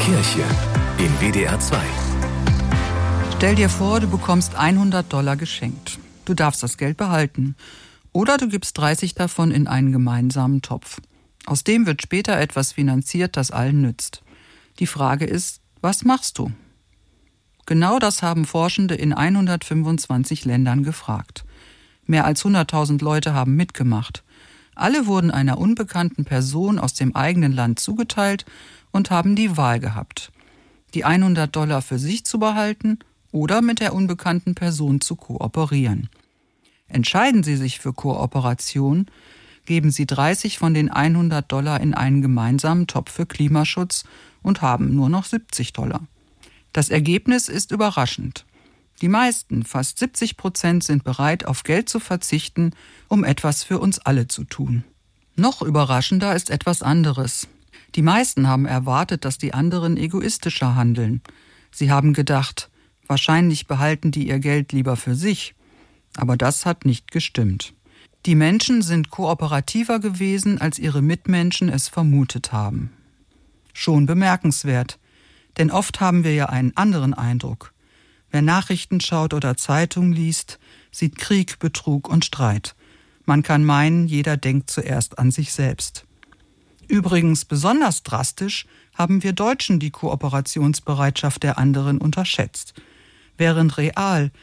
Kirche in WDR 2. Stell dir vor, du bekommst $100 geschenkt. Du darfst das Geld behalten. Oder du gibst 30 davon in einen gemeinsamen Topf. Aus dem wird später etwas finanziert, das allen nützt. Die Frage ist, was machst du? Genau das haben Forschende in 125 Ländern gefragt. Mehr als 100.000 Leute haben mitgemacht. Alle wurden einer unbekannten Person aus dem eigenen Land zugeteilt und haben die Wahl gehabt, die $100 für sich zu behalten oder mit der unbekannten Person zu kooperieren. Entscheiden sie sich für Kooperation, geben sie 30 von den $100 in einen gemeinsamen Topf für Klimaschutz und haben nur noch $70. Das Ergebnis ist überraschend. Die meisten, fast 70%, sind bereit, auf Geld zu verzichten, um etwas für uns alle zu tun. Noch überraschender ist etwas anderes. Die meisten haben erwartet, dass die anderen egoistischer handeln. Sie haben gedacht, wahrscheinlich behalten die ihr Geld lieber für sich. Aber das hat nicht gestimmt. Die Menschen sind kooperativer gewesen, als ihre Mitmenschen es vermutet haben. Schon bemerkenswert, denn oft haben wir ja einen anderen Eindruck. Wer Nachrichten schaut oder Zeitung liest, sieht Krieg, Betrug und Streit. Man kann meinen, jeder denkt zuerst an sich selbst. Übrigens besonders drastisch haben wir Deutschen die Kooperationsbereitschaft der anderen unterschätzt. Während real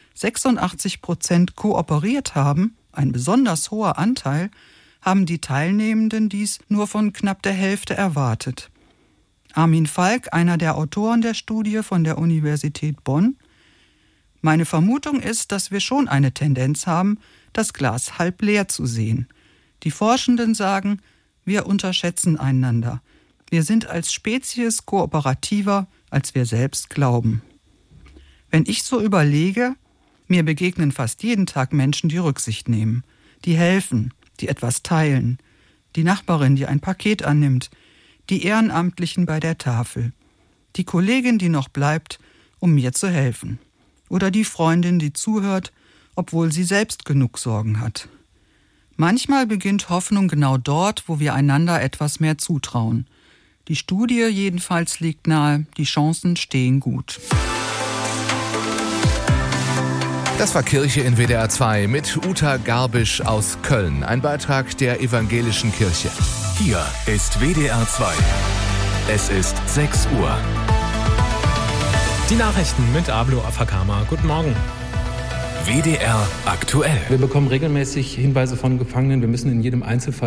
86% kooperiert haben, ein besonders hoher Anteil, haben die Teilnehmenden dies nur von knapp der Hälfte erwartet. Armin Falk, einer der Autoren der Studie von der Universität Bonn: Meine Vermutung ist, dass wir schon eine Tendenz haben, das Glas halb leer zu sehen. Die Forschenden sagen, wir unterschätzen einander. Wir sind als Spezies kooperativer, als wir selbst glauben. Wenn ich so überlege, mir begegnen fast jeden Tag Menschen, die Rücksicht nehmen, die helfen, die etwas teilen, die Nachbarin, die ein Paket annimmt, die Ehrenamtlichen bei der Tafel, die Kollegin, die noch bleibt, um mir zu helfen, oder die Freundin, die zuhört, obwohl sie selbst genug Sorgen hat. Manchmal beginnt Hoffnung genau dort, wo wir einander etwas mehr zutrauen. Die Studie jedenfalls legt nahe, die Chancen stehen gut. Das war Kirche in WDR 2 mit Uta Garbisch aus Köln. Ein Beitrag der Evangelischen Kirche. Hier ist WDR 2. Es ist 6 Uhr. Die Nachrichten mit Ablo Afakama. Guten Morgen. WDR aktuell. Wir bekommen regelmäßig Hinweise von Gefangenen. Wir müssen in jedem Einzelfall